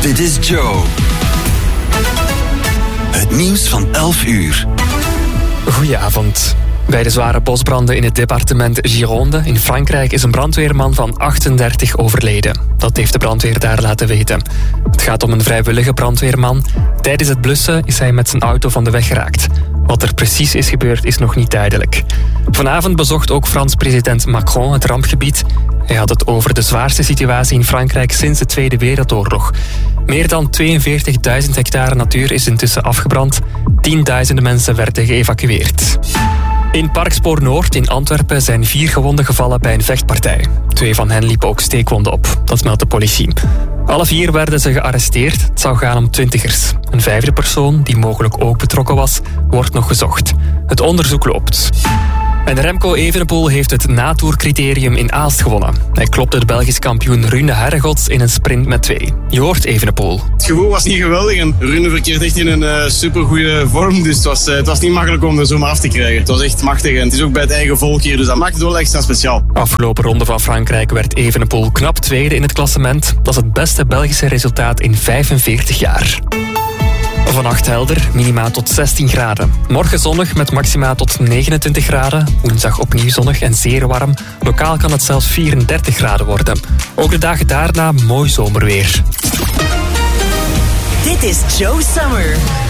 Dit is Joe. Het nieuws van 11 uur. Goedenavond. Bij de zware bosbranden in het departement Gironde in Frankrijk is een brandweerman van 38 overleden. Dat heeft de brandweer daar laten weten. Het gaat om een vrijwillige brandweerman. Tijdens het blussen is hij met zijn auto van de weg geraakt. Wat er precies is gebeurd is nog niet duidelijk. Vanavond bezocht ook Frans president Macron het rampgebied. Hij had het over de zwaarste situatie in Frankrijk sinds de Tweede Wereldoorlog. Meer dan 42.000 hectare natuur is intussen afgebrand. Tienduizenden mensen werden geëvacueerd. In Parkspoor Noord in Antwerpen zijn 4 gewonden gevallen bij een vechtpartij. 2 van hen liepen ook steekwonden op, dat meldt de politie. Alle 4 werden ze gearresteerd. Het zou gaan om 20ers. Een 5e persoon, die mogelijk ook betrokken was, wordt nog gezocht. Het onderzoek loopt. En Remco Evenepoel heeft het natoercriterium in Aalst gewonnen. Hij klopte de Belgisch kampioen Rune Herregots in een sprint met 2. Je hoort Evenepoel. Het gevoel was niet geweldig en Rune verkeert echt in een supergoeie vorm. Dus het was niet makkelijk om er zomaar af te krijgen. Het was echt machtig en het is ook bij het eigen volk hier. Dus dat maakt het wel extra speciaal. Afgelopen ronde van Frankrijk werd Evenepoel knap 2e in het klassement. Dat is het beste Belgische resultaat in 45 jaar. Vannacht helder, minima tot 16 graden. Morgen zonnig met maxima tot 29 graden. Woensdag opnieuw zonnig en zeer warm. Lokaal kan het zelfs 34 graden worden. Ook de dagen daarna mooi zomerweer. Dit is Joe Summer.